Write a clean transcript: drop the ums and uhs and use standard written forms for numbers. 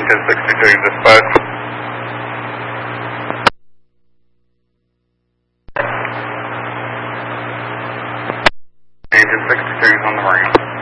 Washington 62 dispatch. Agent 62 is on the marine.